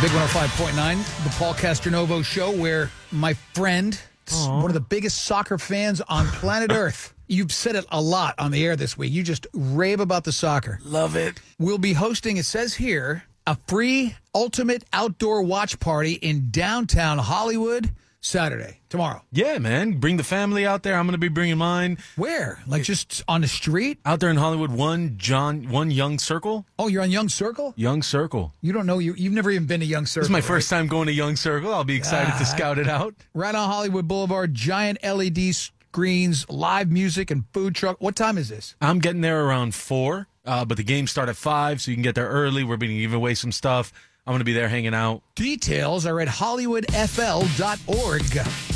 Big 105.9, the Paul Castronovo Show, where my friend, one of the biggest soccer fans on planet Earth, you've said it a lot on the air this week. You just rave about the soccer. Love it. We'll be hosting, it says here, a free ultimate outdoor watch party in downtown Hollywood Saturday, tomorrow. Yeah, man. Bring the family out there. I'm going to be bringing mine. Where? Like just on the street? Out there in Hollywood, one Young Circle. Oh, you're on Young Circle? Young Circle. You don't know, you've never even been to Young Circle. This is my first time going to Young Circle. I'll be excited to scout it out. Right on Hollywood Boulevard, giant LED screens, live music, and food truck. What time is this? I'm getting there around 4, but the games start at 5, so you can get there early. We're going to give away some stuff. I'm going to be there hanging out. Details are at hollywoodfl.org.